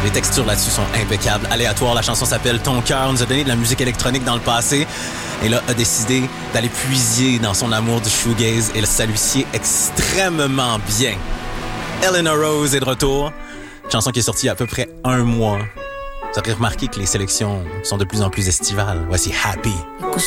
Les textures là-dessus sont impeccables. Aléatoire, la chanson s'appelle Ton cœur, nous a donné de la musique électronique dans le passé. Et là, a décidé d'aller puiser dans son amour du shoegaze et ça lui sied extrêmement bien. Eleanor Rose est de retour. Une chanson qui est sortie il y a à peu près 1 mois. Vous aurez remarqué que les sélections sont de plus en plus estivales. Voici Happy.